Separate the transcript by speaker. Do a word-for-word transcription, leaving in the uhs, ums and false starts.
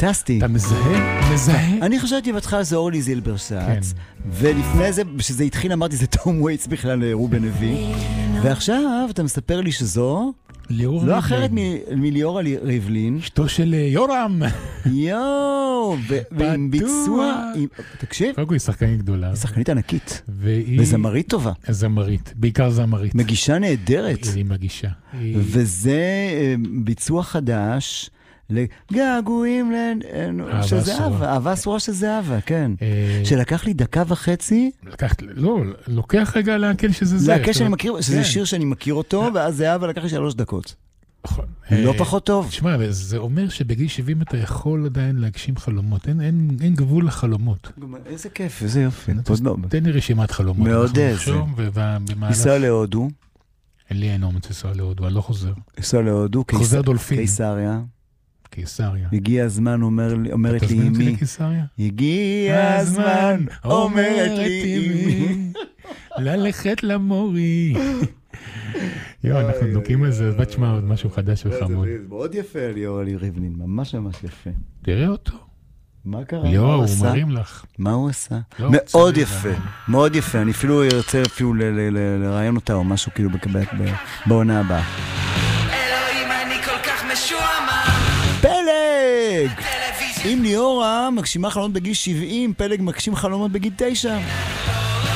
Speaker 1: פנטסטי.
Speaker 2: אתה מזהה? מזהה?
Speaker 1: אני חשבתי בהתחלה זה אורלי זילברשץ, ולפני זה, כשזה התחיל אמרתי זה תום וייטס בכלל רובן לוי, ועכשיו אתה מספר לי שזו לא אחרת מליאורה ריבלין,
Speaker 2: אשתו של יורם.
Speaker 1: יואו, ועם ביצוע, תקשיב,
Speaker 2: קודם כל היא שחקנית גדולה, היא
Speaker 1: שחקנית ענקית וזמרית טובה,
Speaker 2: זמרית, בעיקר זמרית,
Speaker 1: מגישה נהדרת,
Speaker 2: היא מגישה,
Speaker 1: וזה ביצוע חדש לגעגועים של זהבה, אהבה אסורה של זהבה, כן. שלקח לי דקה וחצי. לקח,
Speaker 2: לא, לוקח רגע להקל שזה זה.
Speaker 1: להקל שאני מכיר, שזה שיר שאני מכיר אותו, ואז זהבה לקח לי שלוש דקות. לא פחות טוב.
Speaker 2: תשמע, זה אומר שבגיל שבעים אתה יכול עדיין להגשים חלומות. אין גבול לחלומות.
Speaker 1: איזה כיף, איזה יופי.
Speaker 2: תן לי רשימת חלומות.
Speaker 1: מאוד איזה. ניסה להודו.
Speaker 2: אין לי אין אומץ לנסוע להודו, אני לא חוזר.
Speaker 1: ניסה להודו.
Speaker 2: חוזר דולפין.
Speaker 1: קיסריה.
Speaker 2: קיסריה.
Speaker 1: הגיע הזמן, אומרת לי אמי. הגיע הזמן, אומרת לי אמי.
Speaker 2: ללכת למורי. יו, אנחנו דוקים על זה, בת שמע עוד משהו חדש וחמוד.
Speaker 1: מאוד יפה ליאורה ריבלין, ממש ממש יפה.
Speaker 2: תראה אותו.
Speaker 1: מה קרה?
Speaker 2: ליאורה, הוא מרים לך.
Speaker 1: מה הוא עשה? מאוד יפה, מאוד יפה. אני אפילו ארצה אפילו לראיין אותה או משהו כאילו בעונה הבאה. פלג! אם ליאורה מגשימה חלומות בגיל שבעים, פלג מגשים חלומות בגיל תשע.